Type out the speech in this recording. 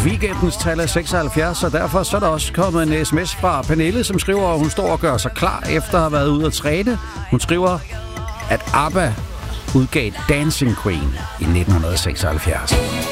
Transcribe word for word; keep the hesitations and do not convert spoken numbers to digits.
Weekendens tal er seksoghalvfjerds, og derfor så er der også kommet en sms fra Pernille, som skriver, at hun står og gør sig klar efter at have været ude at træne. Hun skriver, at ABBA udgav Dancing Queen i nitten seksoghalvfjerds.